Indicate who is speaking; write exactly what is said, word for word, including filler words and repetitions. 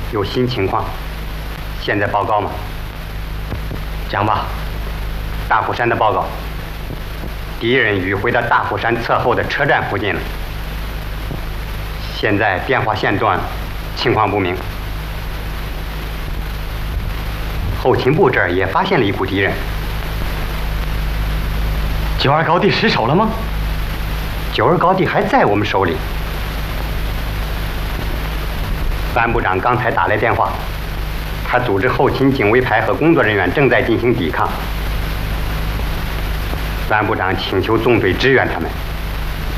Speaker 1: 有新情况，现在报告吗？讲吧。大虎山的报告，敌人迂回到大虎山侧后的车站附近了。现在电话线断了，情况不明。后勤部这儿也发现了一股敌人。九二高地失守了吗？九二高地还在我们手里。班部长刚才打来电话，他组织后勤警卫排和工作人员正在进行抵抗。班部长请求纵队支援他们。